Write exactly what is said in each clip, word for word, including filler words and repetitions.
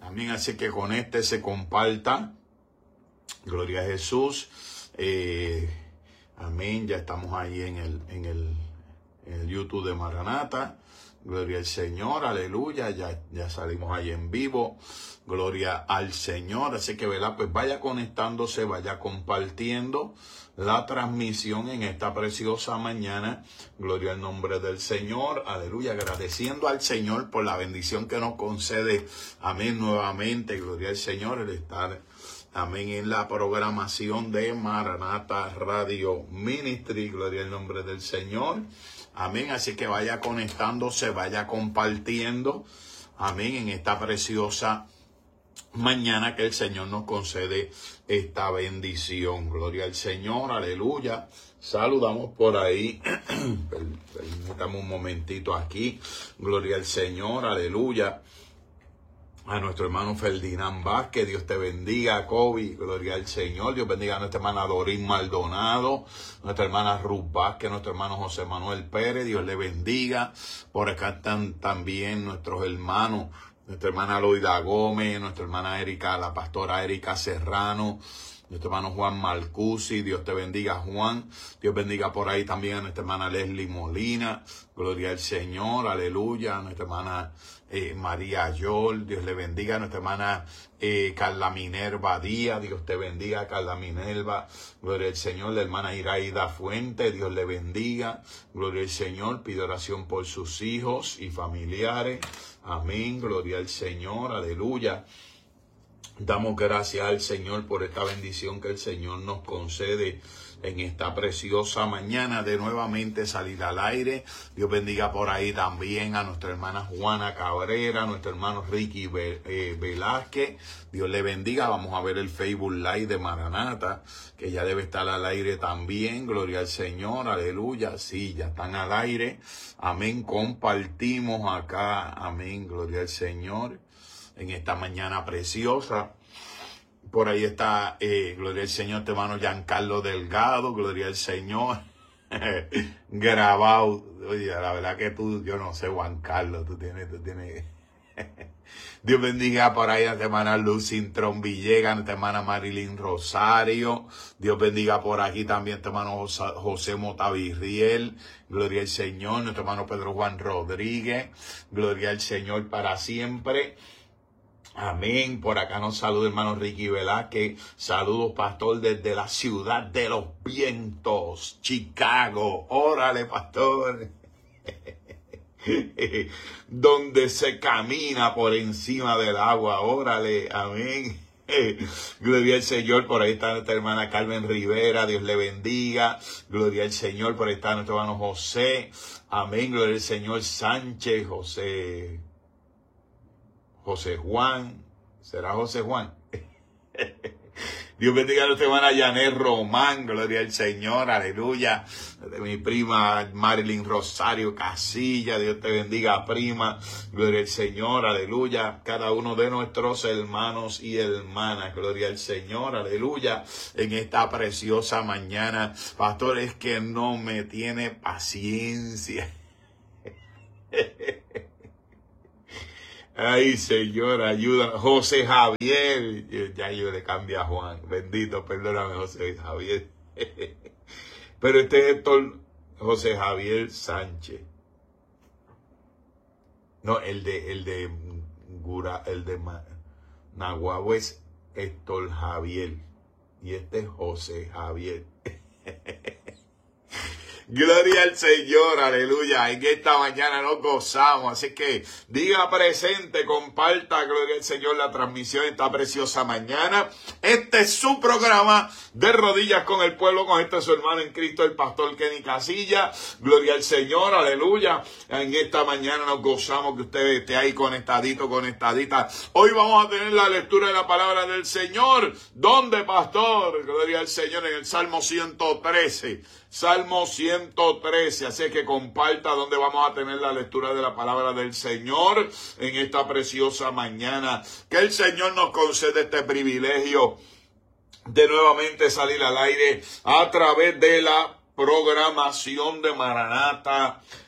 Amén. Así que conéctese, comparta. Gloria a Jesús. Eh, amén. Ya estamos ahí en el, en el, en el YouTube de Maranata. Gloria al Señor, aleluya, ya, ya salimos ahí en vivo, gloria al Señor, así que, ¿verdad? Pues vaya conectándose, vaya compartiendo la transmisión en esta preciosa mañana, gloria al nombre del Señor, aleluya, agradeciendo al Señor por la bendición que nos concede, amén, nuevamente, gloria al Señor, el estar, amén, en la programación de Maranata Radio Ministry, gloria al nombre del Señor. Amén, así que vaya conectándose, vaya compartiendo, amén, en esta preciosa mañana que el Señor nos concede esta bendición. Gloria al Señor, aleluya. Saludamos por ahí, permítame un momentito aquí, gloria al Señor, aleluya. A nuestro hermano Ferdinand Vázquez, Dios te bendiga, Kobe, gloria al Señor, Dios bendiga a nuestra hermana Dorín Maldonado, nuestra hermana Ruth Vázquez, nuestro hermano José Manuel Pérez, Dios le bendiga. Por acá están también nuestros hermanos, nuestra hermana Loida Gómez, nuestra hermana Erika, la pastora Erika Serrano, nuestro hermano Juan Marcusi, Dios te bendiga, Juan. Dios bendiga por ahí también a nuestra hermana Leslie Molina, gloria al Señor, aleluya. A nuestra hermana eh, María Yol, Dios le bendiga. A nuestra hermana eh, Carla Minerva Díaz, Dios te bendiga, Carla Minerva, gloria al Señor. La hermana Iraida Fuente, Dios le bendiga, gloria al Señor. Pide oración por sus hijos y familiares, amén, gloria al Señor, aleluya. Damos gracias al Señor por esta bendición que el Señor nos concede en esta preciosa mañana de nuevamente salir al aire. Dios bendiga por ahí también a nuestra hermana Juana Cabrera, a nuestro hermano Ricky Velázquez. Dios le bendiga. Vamos a ver el Facebook Live de Maranata, que ya debe estar al aire también. Gloria al Señor, aleluya. Sí, ya están al aire. Amén. Compartimos acá. Amén. Gloria al Señor. En esta mañana preciosa. Por ahí está, eh, gloria al Señor, tu hermano Giancarlo Delgado, gloria al Señor. Grabado. Oye, la verdad que tú, yo no sé, Juan Carlos, tú tienes, tú tienes. Dios bendiga por ahí a nuestra hermana Lucy Intron Villegas, a nuestra hermana Marilyn Rosario. Dios bendiga por aquí también a nuestro hermano José Motavirriel. Gloria al Señor. Nuestro hermano Pedro Juan Rodríguez. Gloria al Señor para siempre. Amén. Por acá nos saluda hermano Ricky Velázquez. Saludos, pastor, desde la ciudad de los vientos, Chicago. Órale, pastor. Donde se camina por encima del agua. Órale, amén. Gloria al Señor. Por ahí está nuestra hermana Carmen Rivera. Dios le bendiga. Gloria al Señor. Por ahí está nuestro hermano José. Amén. Gloria al Señor. Sánchez, José. José Juan, ¿será José Juan? Dios bendiga a nuestra hermana Janet Román, gloria al Señor, aleluya. De mi prima Marilyn Rosario Casilla, Dios te bendiga, prima, gloria al Señor, aleluya. Cada uno de nuestros hermanos y hermanas, gloria al Señor, aleluya. En esta preciosa mañana, pastor, es que no me tiene paciencia. Ay, Señor, ayuda. José Javier. Ya yo le cambio a Juan. Bendito, perdóname, José Javier. Pero este es Héctor José Javier Sánchez. No, el de, el de Gura, el de Nahuatl es Héctor Javier. Y este es José Javier. Gloria al Señor, aleluya. En esta mañana nos gozamos. Así que diga presente, comparta, gloria al Señor, la transmisión esta preciosa mañana. Este es su programa de rodillas con el pueblo, con este su hermano en Cristo, el pastor Kenny Casilla. Gloria al Señor, aleluya. En esta mañana nos gozamos que usted esté ahí conectadito, conectadita. Hoy vamos a tener la lectura de la palabra del Señor. ¿Dónde, pastor? Gloria al Señor, en el Salmo ciento trece. Salmo ciento trece, así que comparta donde vamos a tener la lectura de la palabra del Señor en esta preciosa mañana. Que el Señor nos concede este privilegio de nuevamente salir al aire a través de la programación de Maranata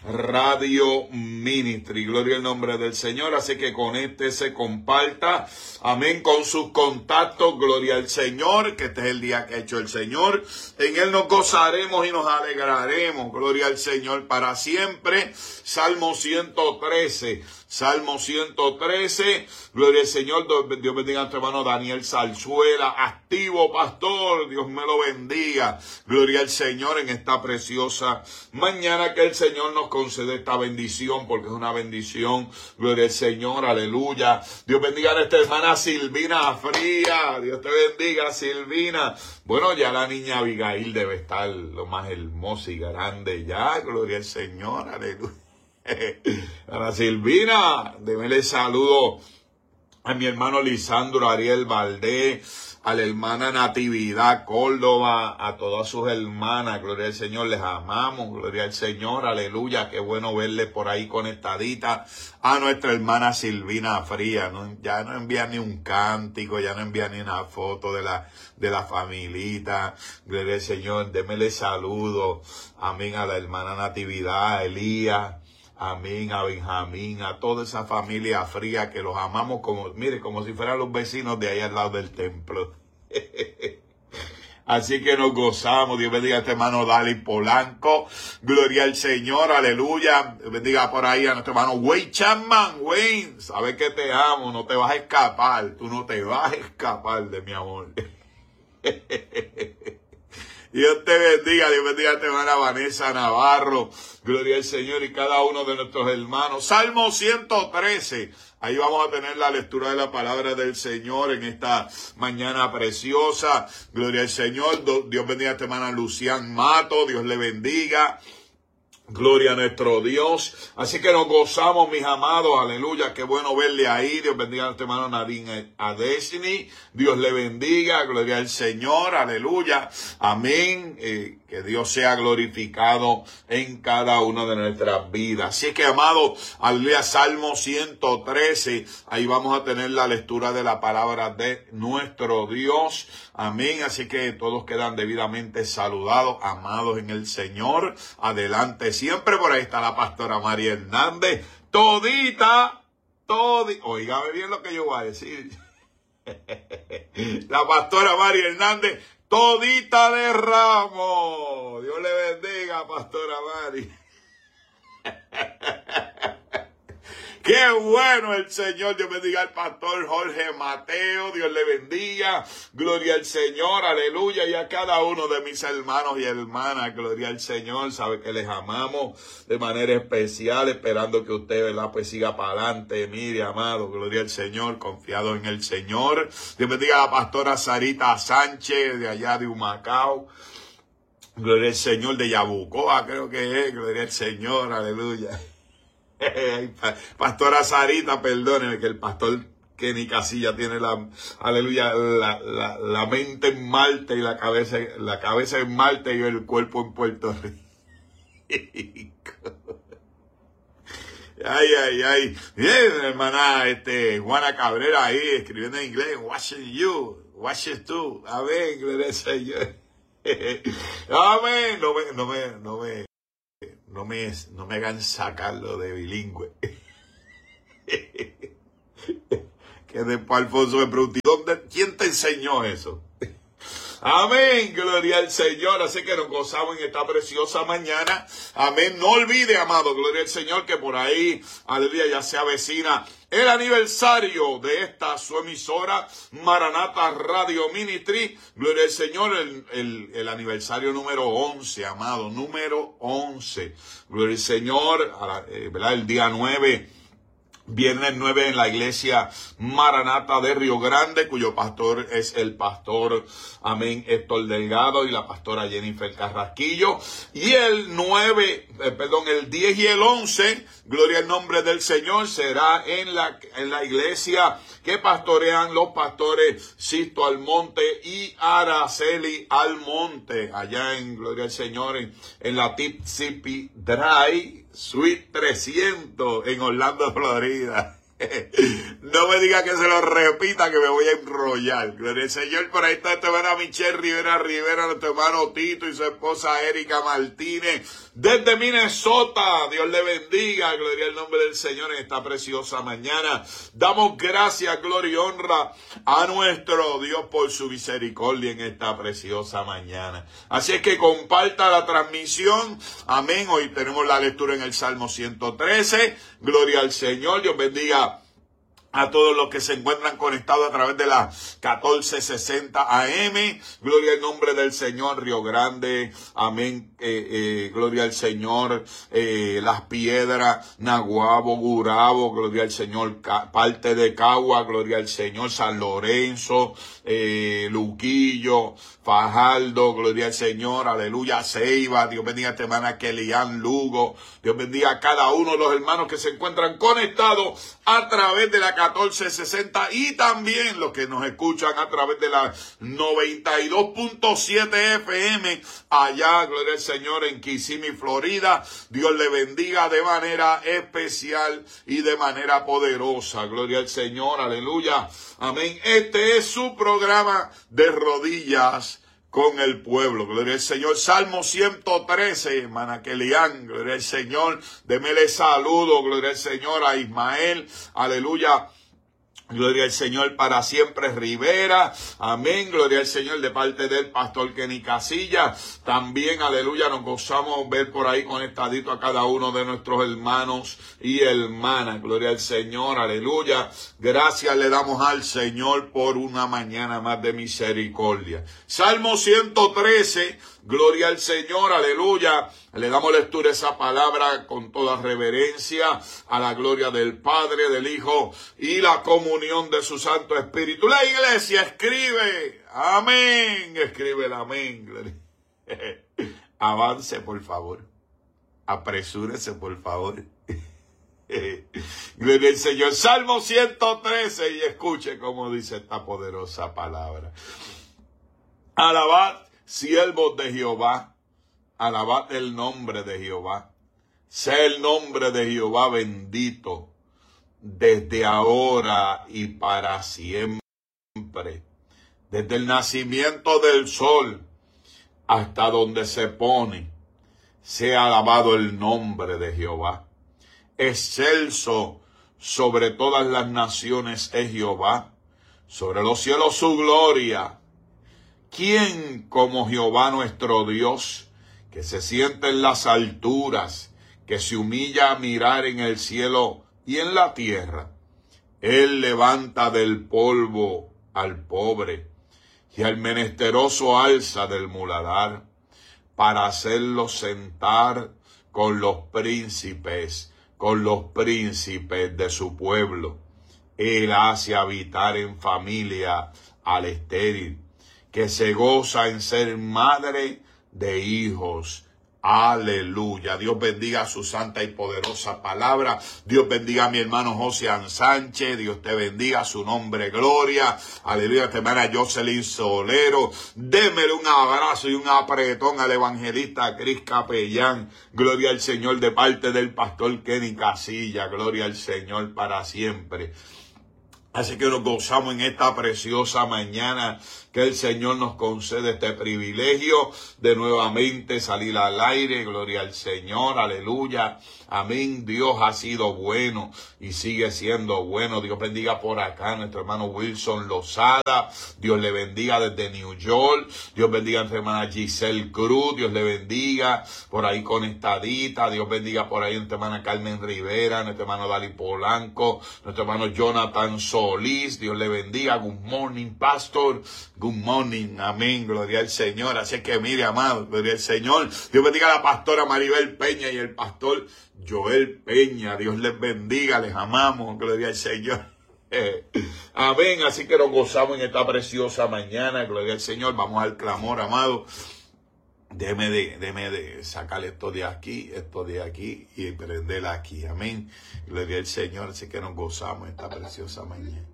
Radio Ministry. Gloria al nombre del Señor. Así que conéctese, comparta. Amén. Con sus contactos. Gloria al Señor. Que este es el día que ha hecho el Señor. En Él nos gozaremos y nos alegraremos. Gloria al Señor para siempre. Salmo ciento trece. Salmo ciento trece. Gloria al Señor. Dios bendiga a nuestro hermano Daniel Zarzuela. Activo, pastor. Dios me lo bendiga. Gloria al Señor en esta preciosa mañana que el Señor nos concede esta bendición, porque es una bendición. Gloria al Señor. Aleluya. Dios bendiga a nuestra hermana Silvina Fría. Dios te bendiga, Silvina. Bueno, ya la niña Abigail debe estar lo más hermosa y grande ya. Gloria al Señor. Aleluya. A la Silvina, démele saludo a mi hermano Lisandro Ariel Valdés, a la hermana Natividad Córdoba, a todas sus hermanas. Gloria al Señor, les amamos. Gloria al Señor, aleluya. Qué bueno verle por ahí conectadita. A nuestra hermana Silvina Fría, ¿no? Ya no envía ni un cántico, ya no envía ni una foto de la, de la familita. Gloria al Señor, démele saludo. Amén, a la hermana Natividad, a Elías. Amén, a Benjamín, a toda esa familia fría que los amamos como, mire, como si fueran los vecinos de ahí al lado del templo. Así que nos gozamos. Dios bendiga a este hermano Dali Polanco. Gloria al Señor, aleluya. Dios bendiga por ahí a nuestro hermano Wayne Chapman. Wayne, sabes que te amo, no te vas a escapar. Tú no te vas a escapar de mi amor. Dios te bendiga, Dios bendiga a tu hermana Vanessa Navarro. Gloria al Señor y cada uno de nuestros hermanos. Salmo ciento trece. Ahí vamos a tener la lectura de la palabra del Señor en esta mañana preciosa. Gloria al Señor. Dios bendiga a tu hermana Lucián Mato. Dios le bendiga. Gloria a nuestro Dios. Así que nos gozamos, mis amados. Aleluya. Qué bueno verle ahí. Dios bendiga a nuestro hermano Nadine Adesini. Dios le bendiga. Gloria al Señor. Aleluya. Amén. Eh, que Dios sea glorificado en cada una de nuestras vidas. Así que, amados, aleluya. Salmo ciento trece. Ahí vamos a tener la lectura de la palabra de nuestro Dios. Amén. Así que todos quedan debidamente saludados, amados en el Señor. Adelante. Siempre por ahí está la pastora María Hernández. Todita, todita. Óigame bien lo que yo voy a decir. La pastora María Hernández, todita de ramos. Dios le bendiga, pastora María. Qué bueno el Señor. Dios bendiga al pastor Jorge Mateo. Dios le bendiga. Gloria al Señor. Aleluya. Y a cada uno de mis hermanos y hermanas. Gloria al Señor. Sabe que les amamos de manera especial. Esperando que usted, ¿verdad? Pues siga para adelante. Mire, amado. Gloria al Señor. Confiado en el Señor. Dios bendiga a la pastora Sarita Sánchez de allá de Humacao. Gloria al Señor de Yabucoa. Creo que es. Gloria al Señor. Aleluya. Pastora Sarita, perdónenme, que el pastor Kenny Casilla tiene la, aleluya, la, la, la mente en Marte y la cabeza, la cabeza en Marte y el cuerpo en Puerto Rico. Ay, ay, ay. Bien, hermana, este, Juana Cabrera ahí escribiendo en inglés, watching you, watching tú. Amén, gloria al Señor. Amén, no me, no me, no me. No me, no me hagan sacarlo de bilingüe. Que después Alfonso me preguntó, ¿dónde, ¿quién te enseñó eso? Amén, gloria al Señor. Así que nos gozamos en esta preciosa mañana. Amén. No olvide, amado, gloria al Señor, que por ahí, aleluya, ya se avecina el aniversario de esta su emisora, Maranata Radio Ministry. Gloria al Señor, el, el, el aniversario número once, amado, número once. Gloria al Señor, a la, eh, ¿verdad? El día nueve. Viernes nueve en la iglesia Maranata de Río Grande, cuyo pastor es el pastor, amén, Héctor Delgado y la pastora Jennifer Carrasquillo. Y el nueve, eh, perdón, el diez y el once, gloria al nombre del Señor, será en la, en la iglesia que pastorean los pastores Sisto Almonte y Araceli Almonte, allá en, gloria al Señor, en, en la Tip Sipi Drive, Suite trescientos en Orlando, Florida. No me diga que se lo repita, que me voy a enrollar. Gloria al Señor. Por ahí está nuestra hermana Michelle Rivera Rivera, nuestro hermano Tito y su esposa Erika Martínez. Desde Minnesota, Dios le bendiga. Gloria al nombre del Señor en esta preciosa mañana. Damos gracias, gloria y honra a nuestro Dios por su misericordia en esta preciosa mañana. Así es que comparta la transmisión. Amén. Hoy tenemos la lectura en el Salmo ciento trece. Gloria al Señor. Dios bendiga a todos los que se encuentran conectados a través de la catorce sesenta A M. Gloria al nombre del Señor, Río Grande. Amén. Eh, eh, gloria al Señor. Eh, Las Piedras, Naguabo, Gurabo. Gloria al Señor. Ca parte de Cagua. Gloria al Señor. San Lorenzo. Eh, Luquillo. Fajardo. Gloria al Señor. Aleluya. Ceiba. Dios bendiga a esta hermana Kellyanne Lugo. Dios bendiga a cada uno de los hermanos que se encuentran conectados a través de la catorce sesenta y también los que nos escuchan a través de la noventa y dos punto siete F M allá, gloria al Señor, en Kissimmee, Florida. Dios le bendiga de manera especial y de manera poderosa. Gloria al Señor, aleluya, amén. Este es su programa de rodillas con el pueblo. Gloria al Señor. Salmo ciento trece, hermana Kellyanne, gloria al Señor. Démele saludo, gloria al Señor, a Ismael, aleluya. Gloria al Señor para siempre Rivera. Amén. Gloria al Señor de parte del pastor Kenny Casilla. También, aleluya, nos gozamos ver por ahí conectadito a cada uno de nuestros hermanos y hermanas. Gloria al Señor. Aleluya. Gracias le damos al Señor por una mañana más de misericordia. Salmo ciento trece. Gloria al Señor, aleluya. Le damos lectura a esa palabra con toda reverencia a la gloria del Padre, del Hijo y la comunión de su Santo Espíritu. La iglesia escribe, amén, escribe el amén. Avance, por favor. Apresúrese, por favor. Gloria al Señor. Salmo ciento trece y escuche cómo dice esta poderosa palabra. Alabad, siervos de Jehová, alabad el nombre de Jehová. Sea el nombre de Jehová bendito desde ahora y para siempre. Desde el nacimiento del sol hasta donde se pone, sea alabado el nombre de Jehová. Excelso sobre todas las naciones es Jehová, sobre los cielos su gloria. ¿Quién como Jehová nuestro Dios, que se sienta en las alturas, que se humilla a mirar en el cielo y en la tierra? Él levanta del polvo al pobre y al menesteroso alza del muladar, para hacerlo sentar con los príncipes, con los príncipes de su pueblo. Él hace habitar en familia al estéril, que se goza en ser madre de hijos. Aleluya. Dios bendiga su santa y poderosa palabra. Dios bendiga a mi hermano José Sánchez. Dios te bendiga, su nombre, gloria. Aleluya. Esta hermana Jocelyn Solero. Démele un abrazo y un apretón al evangelista Cris Capellán. Gloria al Señor de parte del pastor Kenny Casilla. Gloria al Señor para siempre. Así que nos gozamos en esta preciosa mañana que el Señor nos concede este privilegio de nuevamente salir al aire. Gloria al Señor, aleluya, amén. Dios ha sido bueno y sigue siendo bueno. Dios bendiga por acá a nuestro hermano Wilson Lozada. Dios le bendiga desde New York. Dios bendiga a nuestra hermana Giselle Cruz. Dios le bendiga por ahí conectadita. Dios bendiga por ahí a nuestra hermana Carmen Rivera, nuestro hermano Dali Polanco, nuestro hermano Jonathan Solís. Dios le bendiga. Good morning, pastor. Good morning, amén, gloria al Señor. Así es que mire, amado, gloria al Señor. Dios bendiga a la pastora Maribel Peña y el pastor Joel Peña. Dios les bendiga, les amamos, gloria al Señor. Amén, así que nos gozamos en esta preciosa mañana, gloria al Señor. Vamos al clamor, amado. Déjeme de, déjeme de sacar esto de aquí, esto de aquí y prenderla aquí, amén. Gloria al Señor, así que nos gozamos en esta preciosa mañana.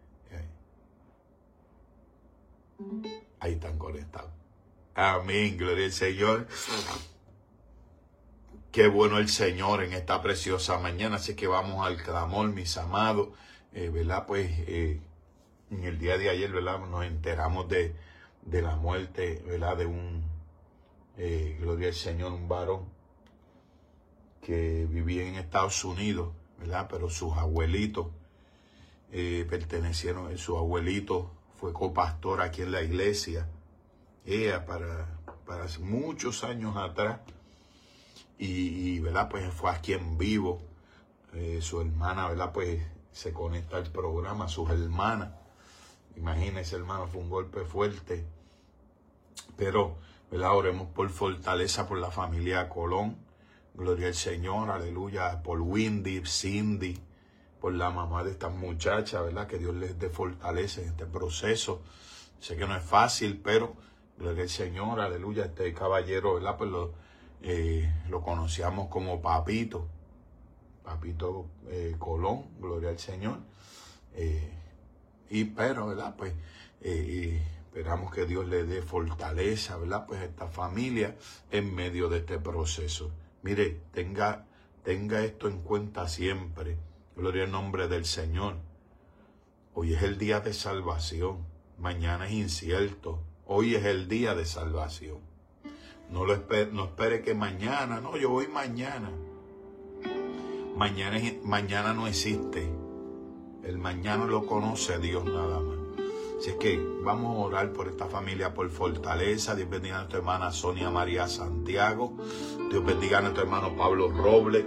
Ahí están conectados. Amén, gloria al Señor. Qué bueno el Señor en esta preciosa mañana. Así que vamos al clamor, mis amados. Eh, ¿Verdad? Pues eh, en el día de ayer, ¿verdad? Nos enteramos de, de la muerte, ¿verdad? De un, eh, gloria al Señor, un varón que vivía en Estados Unidos, ¿verdad? Pero sus abuelitos eh, pertenecieron, su abuelito fue copastor aquí en la iglesia, ella para, para muchos años atrás, y, y ¿verdad? Pues fue aquí en vivo, eh, su hermana, ¿verdad? Pues se conecta al programa, sus hermanas, imagínense, hermano, fue un golpe fuerte, pero, ¿verdad? Oremos por fortaleza por la familia Colón, gloria al Señor, aleluya, por Windy, Cindy, por la mamá de estas muchachas, ¿verdad? Que Dios les dé fortaleza en este proceso. Sé que no es fácil, pero gloria al Señor, aleluya. Este caballero, ¿verdad? Pues lo, eh, lo conocíamos como Papito, Papito eh, Colón, gloria al Señor. Eh, y pero, ¿verdad? Pues eh, esperamos que Dios le dé fortaleza, ¿verdad? Pues a esta familia en medio de este proceso. Mire, tenga, tenga esto en cuenta siempre. Gloria al nombre del Señor. Hoy es el día de salvación. Mañana es incierto. Hoy es el día de salvación. No lo espere, no espere que mañana, no, yo voy mañana. Mañana, es, mañana no existe. El mañana lo conoce Dios nada más. Así es que vamos a orar por esta familia, por fortaleza. Dios bendiga a nuestra hermana Sonia María Santiago. Dios bendiga a nuestro hermano Pablo Robles.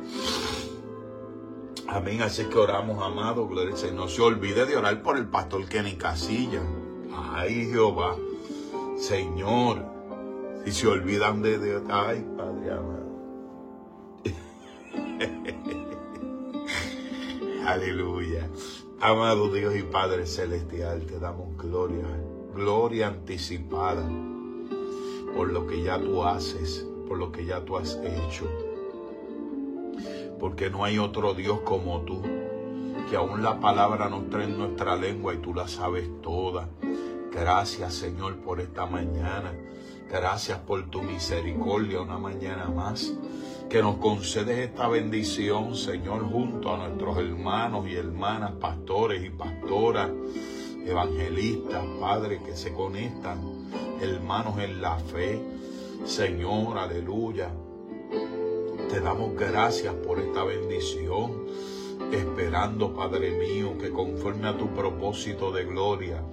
Amén, así que oramos, amados, gloria al Señor. No se olvide de orar por el pastor Kenny Casilla. Ay, Jehová, Señor, si se olvidan de Dios, ay, Padre amado. Aleluya. Amado Dios y Padre Celestial, te damos gloria, gloria anticipada por lo que ya tú haces, por lo que ya tú has hecho. Porque no hay otro Dios como tú, que aún la palabra no trae en nuestra lengua y tú la sabes toda. Gracias, Señor, por esta mañana. Gracias por tu misericordia una mañana más. Que nos concedes esta bendición, Señor, junto a nuestros hermanos y hermanas, pastores y pastoras, evangelistas, Padre, que se conectan, hermanos en la fe. Señor, aleluya. Te damos gracias por esta bendición, esperando, Padre mío, que conforme a tu propósito de gloria,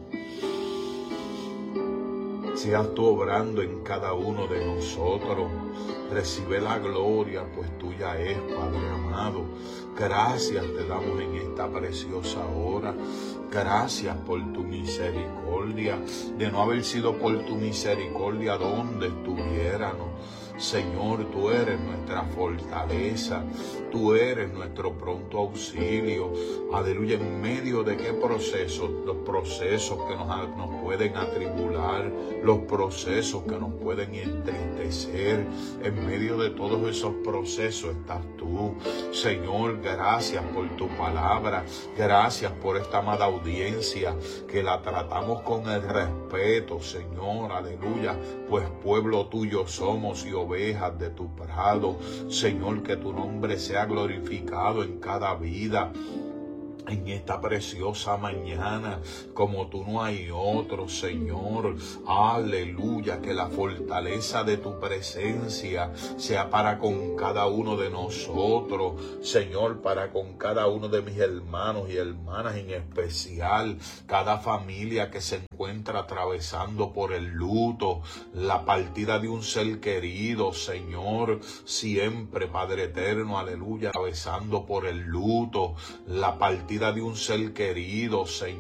seas tú obrando en cada uno de nosotros. Recibe la gloria, pues tuya es, Padre amado. Gracias te damos en esta preciosa hora. Gracias por tu misericordia. De no haber sido por tu misericordia, ¿dónde estuviéramos? Señor, tú eres nuestra fortaleza, tú eres nuestro pronto auxilio. Aleluya, ¿en medio de qué procesos? Los procesos que nos, nos pueden atribular, los procesos que nos pueden entristecer. En medio de todos esos procesos estás tú. Señor, gracias por tu palabra, gracias por esta amada audiencia, que la tratamos con el respeto, Señor, aleluya, pues pueblo tuyo somos y ovejas de tu prado. Señor, que tu nombre sea glorificado en cada vida. En esta preciosa mañana, como tú no hay otro, Señor, aleluya, que la fortaleza de tu presencia sea para con cada uno de nosotros, Señor, para con cada uno de mis hermanos y hermanas, en especial cada familia que se encuentra atravesando por el luto, la partida de un ser querido, Señor, siempre, Padre eterno, aleluya, atravesando por el luto, la partida de un ser querido, Señor.